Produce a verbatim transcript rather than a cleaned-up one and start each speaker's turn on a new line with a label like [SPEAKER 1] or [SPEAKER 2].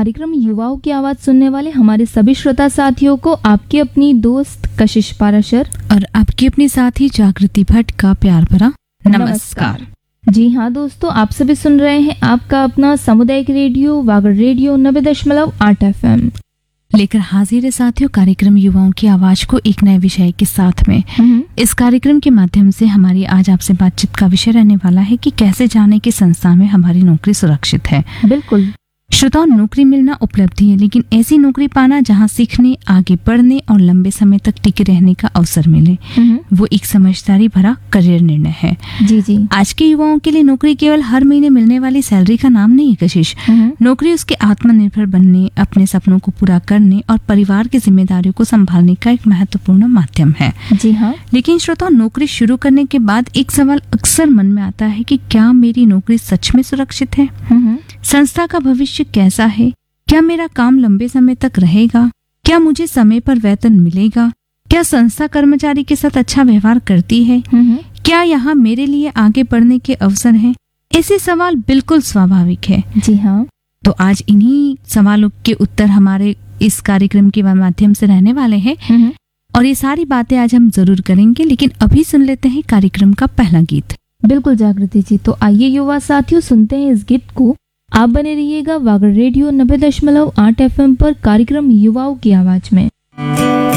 [SPEAKER 1] कार्यक्रम युवाओं की आवाज सुनने वाले हमारे सभी श्रोता साथियों को आपकी अपनी दोस्त कशिश पाराशर
[SPEAKER 2] और आपकी अपनी साथी जागृति भट्ट का प्यार भरा नमस्कार।
[SPEAKER 1] जी हाँ दोस्तों, आप सभी सुन रहे हैं आपका अपना सामुदायिक रेडियो वागड़ रेडियो नब्बे दशमलव आठ एफ एम
[SPEAKER 2] लेकर हाजिर है साथियों कार्यक्रम युवाओं की आवाज को एक नए विषय के साथ में। इस कार्यक्रम के माध्यम से हमारी आज आपसे बातचीत का विषय रहने वाला है कि कैसे जाने की संस्था में हमारी नौकरी सुरक्षित है।
[SPEAKER 1] बिल्कुल
[SPEAKER 2] श्रोताओं, नौकरी मिलना उपलब्धि है, लेकिन ऐसी नौकरी पाना जहां सीखने, आगे बढ़ने और लंबे समय तक टिके रहने का अवसर मिले, वो एक समझदारी भरा करियर निर्णय है।
[SPEAKER 1] जी जी
[SPEAKER 2] आज के युवाओं के लिए नौकरी केवल हर महीने मिलने वाली सैलरी का नाम नहीं है कशिश। नौकरी उसके आत्मनिर्भर बनने, अपने सपनों को पूरा करने और परिवार की जिम्मेदारियों को संभालने का एक महत्वपूर्ण माध्यम है।
[SPEAKER 1] जी हाँ।
[SPEAKER 2] लेकिन श्रोताओं, नौकरी शुरू करने के बाद एक सवाल अक्सर मन में आता है कि क्या मेरी नौकरी सच में सुरक्षित है? संस्था का भविष्य कैसा है? क्या मेरा काम लंबे समय तक रहेगा? क्या मुझे समय पर वेतन मिलेगा? क्या संस्था कर्मचारी के साथ अच्छा व्यवहार करती है? क्या यहाँ मेरे लिए आगे बढ़ने के अवसर हैं? ऐसे सवाल बिल्कुल स्वाभाविक है।
[SPEAKER 1] जी हाँ।
[SPEAKER 2] तो आज इन्हीं सवालों के उत्तर हमारे इस कार्यक्रम के माध्यम से रहने वाले हैं और ये सारी बातें आज हम जरूर करेंगे। लेकिन अभी सुन लेते हैं कार्यक्रम का पहला गीत।
[SPEAKER 1] बिल्कुल जागृति जी, तो आइए युवा साथियों सुनते हैं इस गीत को। आप बने रहिएगा वागड़ रेडियो नब्बे दशमलव आठ एफ एम पर कार्यक्रम युवाओं की आवाज में।